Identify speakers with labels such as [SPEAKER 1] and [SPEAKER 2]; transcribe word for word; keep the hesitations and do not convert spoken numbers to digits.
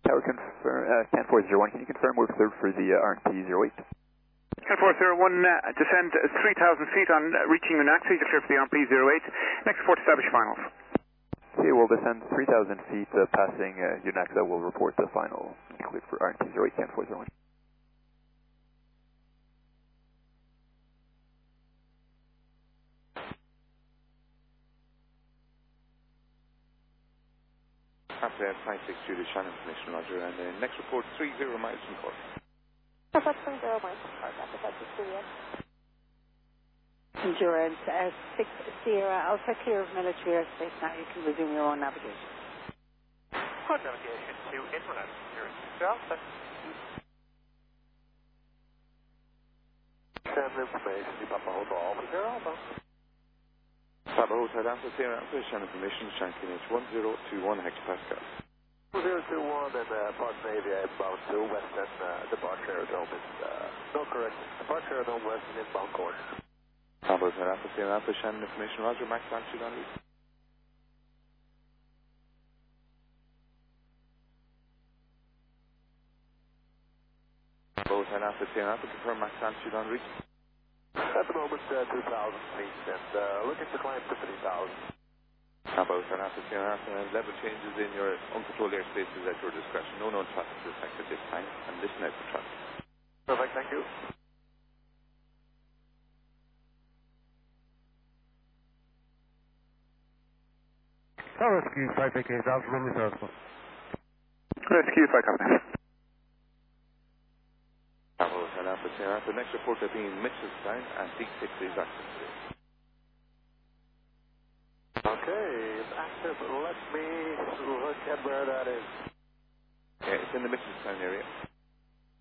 [SPEAKER 1] Tower confirm, uh, Can four zero one, can you confirm we're cleared for the uh, R N P zero eight?
[SPEAKER 2] Can four zero one, uh, descend three thousand feet on uh, reaching Unaxa, you're clear for the R N P zero eight. Next report establish finals.
[SPEAKER 1] Okay, we'll descend three thousand feet, uh, passing uh, Unaxa, we'll report the final. Cleared for R N P zero eight, Can four zero one.
[SPEAKER 3] After five six two to Shannon Commission, Roger, and then next report three zero miles from Cork.
[SPEAKER 4] Papa three zero miles from Cork, after that is Syria. Endurance, uh, six Sierra Alpha, clear of military airspace now, you can resume your own navigation.
[SPEAKER 5] Good navigation to Inland, Sierra six Alpha. Send information to Papa Hotel Alpha, Sierra Alpha.
[SPEAKER 3] Papa Hotel Alpha, Sierra Alpha, Shannon Commission, Shankin H one zero two one hectopascal.
[SPEAKER 5] one zero two one and uh, Port Navy inbound to Western, uh, departure Aerodrome is, uh, no correct, departure Aerodrome Western inbound course.
[SPEAKER 3] Papa Hotel Alpha, Sierra Alpha, Shannon Information, Roger, max altitude on route. Papa Hotel Alpha, Sierra Alpha, confirm max altitude on route.
[SPEAKER 5] At the moment, uh, two thousand feet and uh, looking to climb to three thousand.
[SPEAKER 3] Papa Hotel Alpha, Sierra Alpha, level changes in your uncontrolled airspace is at your discretion. No known traffic to affect at this time, and listen out for traffic.
[SPEAKER 5] Perfect, thank you.
[SPEAKER 6] Rescue five eight eight Alpha Romeo Circle.
[SPEAKER 2] Rescue five Alpha.
[SPEAKER 3] Papa Hotel Alpha, Sierra Alpha, next report will be in Mitchellstown and D six is active today.
[SPEAKER 5] Okay, it's active. Let me look at where that is.
[SPEAKER 3] Yeah, it's in the Mitchellstown area.